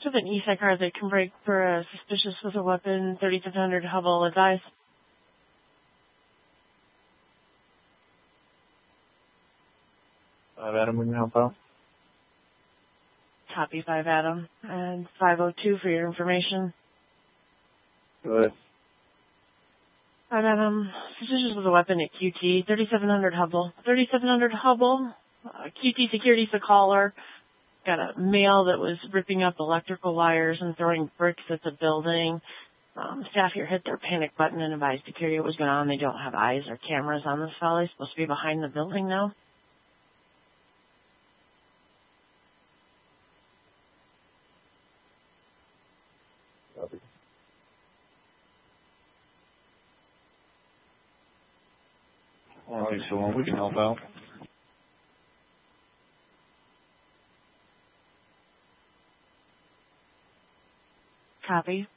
To an ESI card that can break for a suspicious with a weapon, 3700 Hubble, advise. Adam, we can help out. Copy 5 Adam. And 502 for your information. Go ahead. 5 Adam, suspicious with a weapon at QT, 3700 Hubble. 3700 Hubble, QT security's the caller. Got a male that was ripping up electrical wires and throwing bricks at the building. Staff here hit their panic button and advised security what was going on. They don't have eyes or cameras on this fellow. He's supposed to be behind the building now. Copy. All right, so we can help out. Copy.